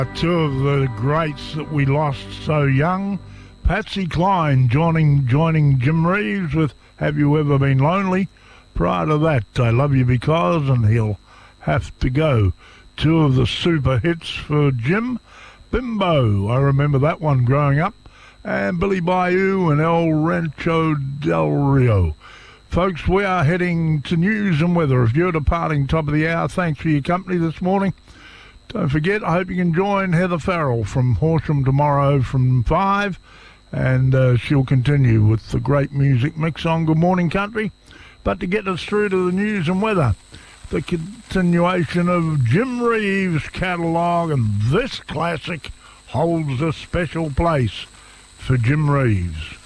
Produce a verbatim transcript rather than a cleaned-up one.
Two of the greats that we lost so young. Patsy Cline joining joining Jim Reeves with Have You Ever Been Lonely? Prior to that, I Love You Because and He'll Have to Go. Two of the super hits for Jim. Bimbo, I remember that one growing up. And Billy Bayou and El Rancho del Rio. Folks, we are heading to news and weather. If you're departing top of the hour, thanks for your company this morning. Don't forget, I hope you can join Heather Farrell from Horsham tomorrow from five, and uh, she'll continue with the great music mix on Good Morning Country. But to get us through to the news and weather, the continuation of Jim Reeves' catalogue, and this classic holds a special place for Jim Reeves.